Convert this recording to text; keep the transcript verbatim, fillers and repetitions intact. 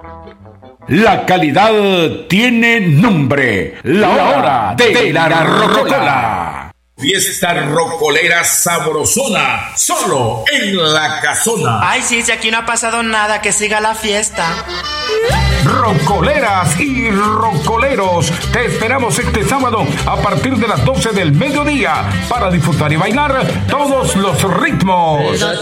La calidad tiene nombre. La hora de la rocola. Fiesta rocolera sabrosona, solo en La Casona. Ay, sí, si aquí no ha pasado nada, que siga la fiesta. Rocoleras y rocoleros, te esperamos este sábado a partir de las doce del mediodía para disfrutar y bailar todos los ritmos.